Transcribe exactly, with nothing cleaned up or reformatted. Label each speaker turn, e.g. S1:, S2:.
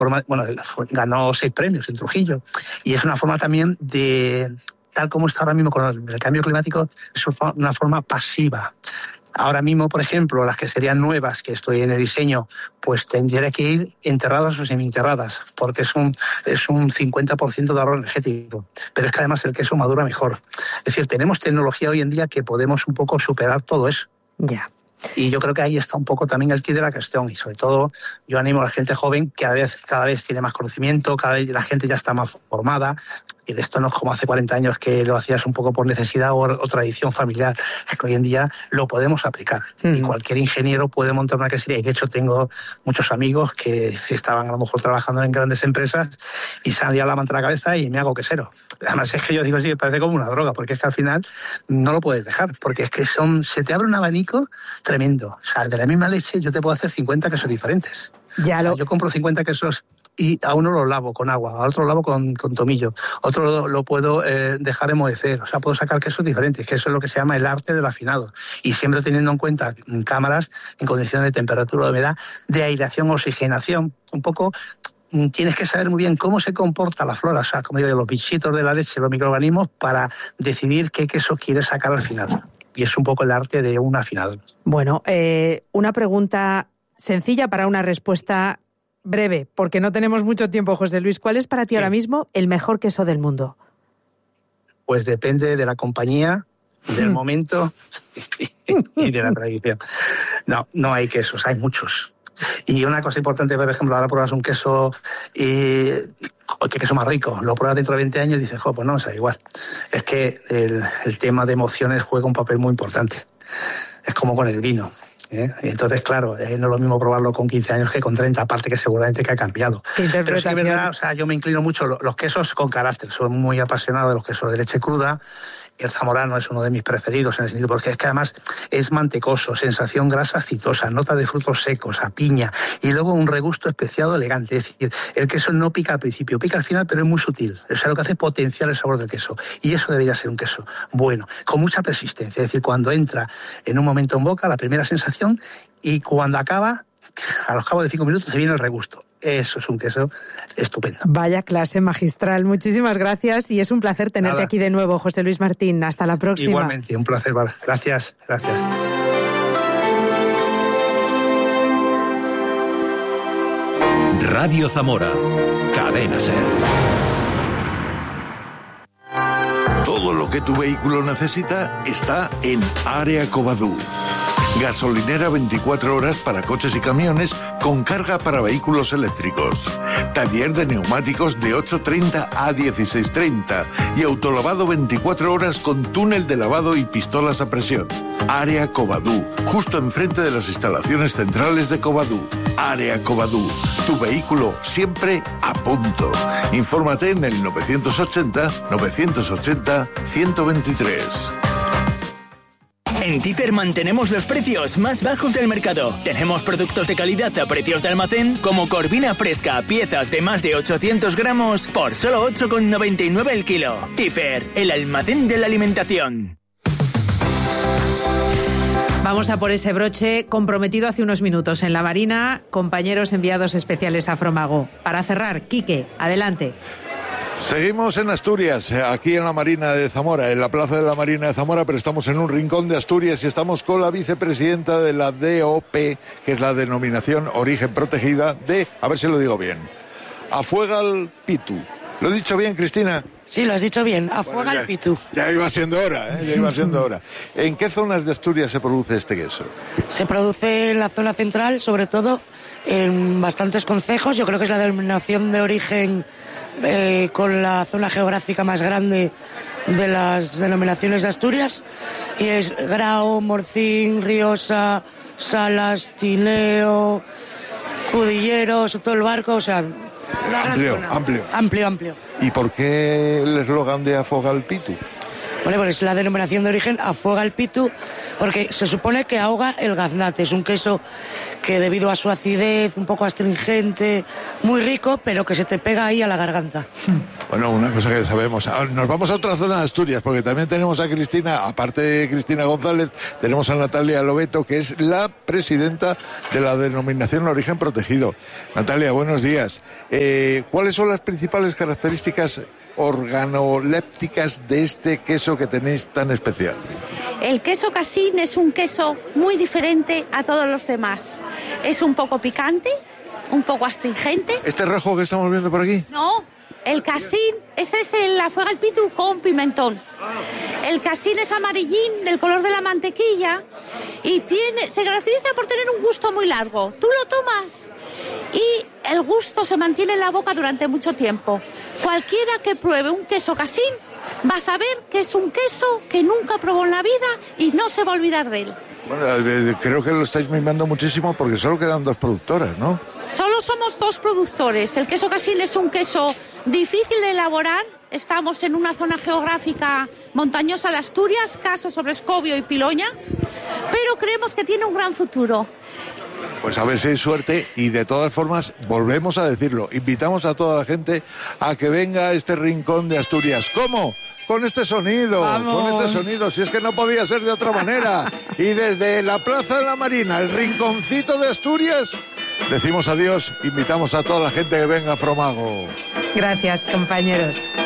S1: forma, bueno, ganó seis premios en Trujillo, y es una forma también de, tal como está ahora mismo con el cambio climático, es una forma pasiva. Ahora mismo, por ejemplo, las que serían nuevas, que estoy en el diseño, pues tendría que ir enterradas o semi-enterradas, porque es un, es un cincuenta por ciento de ahorro energético. Pero es que además el queso madura mejor. Es decir, tenemos tecnología hoy en día que podemos un poco superar todo eso.
S2: Ya.
S1: Y yo creo que ahí está un poco también el kit de la cuestión. Y sobre todo, yo animo a la gente joven que cada vez, cada vez tiene más conocimiento, cada vez la gente ya está más formada. Y esto no es como hace cuarenta años que lo hacías un poco por necesidad o, o tradición familiar. Es que hoy en día lo podemos aplicar. Mm. Y cualquier ingeniero puede montar una quesería. Y de hecho tengo muchos amigos que estaban a lo mejor trabajando en grandes empresas y salía la manta a la cabeza y me hago quesero. Además es que yo digo, sí, me parece como una droga, porque es que al final no lo puedes dejar. Porque es que son se te abre un abanico tremendo. O sea, de la misma leche yo te puedo hacer cincuenta quesos diferentes.
S2: Ya lo...
S1: Yo compro cincuenta quesos y a uno lo lavo con agua, a otro lo lavo con, con tomillo, otro lo, lo puedo eh, dejar enmohecer. O sea, puedo sacar quesos diferentes, que eso es lo que se llama el arte del afinado. Y siempre teniendo en cuenta en cámaras, en condiciones de temperatura, de humedad, de aireación, oxigenación, un poco... Tienes que saber muy bien cómo se comporta la flora, o sea, como digo yo, los bichitos de la leche, los microorganismos, para decidir qué queso quieres sacar al final. Y es un poco el arte de un afinador.
S2: Bueno, eh, una pregunta sencilla para una respuesta breve, porque no tenemos mucho tiempo, José Luis. ¿Cuál es para ti sí. ahora mismo el mejor queso del mundo?
S1: Pues depende de la compañía, del momento y de la tradición. No, no hay quesos, hay muchos. Y una cosa importante, por ejemplo, ahora pruebas un queso y qué queso más rico, lo pruebas dentro de veinte años y dices, jo, pues no, o sea, igual. Es que el, el tema de emociones juega un papel muy importante. Es como con el vino. ¿eh? Entonces, claro, eh, no es lo mismo probarlo con quince años que con treinta, aparte que seguramente que ha cambiado. Pero sí que es verdad, o sea, yo me inclino mucho, los quesos con carácter, soy muy apasionado de los quesos de leche cruda. El zamorano es uno de mis preferidos en el sentido porque es que además es mantecoso, sensación grasa aceitosa, nota de frutos secos, a piña y luego un regusto especiado elegante. Es decir, el queso no pica al principio, pica al final, pero es muy sutil. O sea, lo que hace es potenciar el sabor del queso. Y eso debería ser un queso bueno, con mucha persistencia. Es decir, cuando entra en un momento en boca, la primera sensación, y cuando acaba, a los cabos de cinco minutos, se viene el regusto. Eso es un queso estupendo.
S2: Vaya clase magistral. Muchísimas gracias y es un placer tenerte Nada. aquí de nuevo, José Luis Martín. Hasta la próxima.
S1: Igualmente, un placer. Gracias, gracias.
S3: Radio Zamora, Cadena Ser.
S4: Todo lo que tu vehículo necesita está en Área Covadú. Gasolinera veinticuatro horas para coches y camiones con carga para vehículos eléctricos. Taller de neumáticos de ocho treinta a dieciséis treinta y autolavado veinticuatro horas con túnel de lavado y pistolas a presión. Área Covadú, justo enfrente de las instalaciones centrales de Covadú. Área Covadú, tu vehículo siempre a punto. Infórmate en el novecientos ochenta, novecientos ochenta, ciento veintitrés.
S5: En Tifer mantenemos los precios más bajos del mercado. Tenemos productos de calidad a precios de almacén, como corvina fresca, piezas de más de ochocientos gramos, por solo ocho con noventa y nueve el kilo. Tifer, el almacén de la alimentación.
S2: Vamos a por ese broche comprometido hace unos minutos en la Marina, compañeros enviados especiales a Fromago. Para cerrar, Quique, adelante.
S6: Seguimos en Asturias, aquí en la Marina de Zamora, en la plaza de la Marina de Zamora, pero estamos en un rincón de Asturias y estamos con la vicepresidenta de la D O P, que es la denominación Origen Protegida de, a ver si lo digo bien, Afuegal Pitu. ¿Lo he dicho bien, Cristina?
S7: Sí, lo has dicho bien, Afuegal bueno, Pitu.
S6: Ya iba siendo hora, ¿eh? ya iba siendo hora. ¿En qué zonas de Asturias se produce este queso?
S7: Se produce en la zona central, sobre todo, en bastantes concejos. Yo creo que es la denominación de origen Eh, con la zona geográfica más grande de las denominaciones de Asturias, y es Grao, Morcín, Riosa, Salas, Tineo, Cudilleros, todo el Barco, o sea,
S6: amplio, amplio,
S7: amplio, amplio.
S6: ¿Y por qué el eslogan de Afugal Pitu?
S7: Vale, pues es la denominación de origen Afuega el Pitu, porque se supone que ahoga el gaznate. Es un queso que debido a su acidez, un poco astringente, muy rico, pero que se te pega ahí a la garganta.
S6: Bueno, una cosa que sabemos. Nos vamos a otra zona de Asturias, porque también tenemos a Cristina, aparte de Cristina González, tenemos a Natalia Lobeto, que es la presidenta de la denominación Origen Protegido. Natalia, buenos días. Eh, ¿Cuáles son las principales características organolépticas de este queso que tenéis tan especial?
S8: El queso casín es un queso muy diferente a todos los demás. Es un poco picante, un poco astringente.
S6: ¿Este rojo que estamos viendo por aquí?
S8: No, el casín, ese es el Afuega el Pitu con pimentón. El casín es amarillín, del color de la mantequilla, y tiene, se caracteriza por tener un gusto muy largo. Tú lo tomas y el gusto se mantiene en la boca durante mucho tiempo. Cualquiera que pruebe un queso casín va a saber que es un queso que nunca probó en la vida y no se va a olvidar de él.
S6: Bueno, creo que lo estáis mimando muchísimo porque solo quedan dos productoras, ¿no?
S8: Solo somos dos productores. El queso casín es un queso difícil de elaborar. Estamos en una zona geográfica montañosa de Asturias, Caso sobre Escobio y Piloña, pero creemos que tiene un gran futuro.
S6: Pues a ver si hay suerte, y de todas formas volvemos a decirlo, invitamos a toda la gente a que venga a este rincón de Asturias. ¿Cómo? Con este sonido,
S2: ¡Vamos!
S6: con este sonido, si es que no podía ser de otra manera. Y desde la Plaza de la Marina, el rinconcito de Asturias, decimos adiós, invitamos a toda la gente que venga a Fromago.
S2: Gracias, compañeros.